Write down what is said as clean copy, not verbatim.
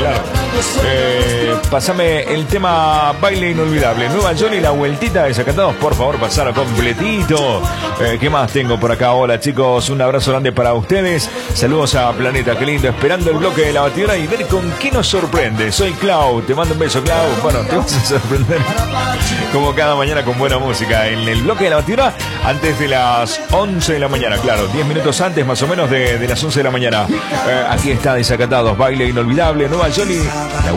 ver. Pásame el tema Baile Inolvidable. Nueva York y la vueltita de Desacatados. Por favor, pasar completito. ¿Qué más tengo por acá? Hola, chicos. Un abrazo grande para ustedes. Saludos a Planeta. Qué lindo. Esperando el bloque de la batidora y ver con qué nos sorprende. Soy Clau. Te mando un beso, Clau. Bueno, te vas a sorprender como cada mañana con buena música. En el bloque de la batidora antes de las 11 de la mañana. Claro, 10 minutos antes más o menos de las 11 de la mañana. Aquí está Desacatados. Baile Inolvidable. Nueva York y la